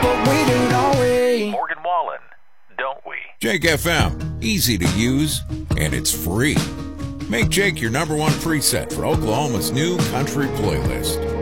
but we do, don't we? Morgan Wallen, don't we? Jake FM, easy to use, and it's free. Make Jake your number one preset for Oklahoma's new country playlist.